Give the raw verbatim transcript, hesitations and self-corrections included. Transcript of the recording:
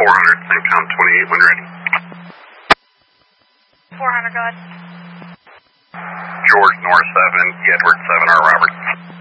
four hundred, same time, twenty-eight when ready. four hundred, go ahead. George North seven, Edward seven, R. Roberts.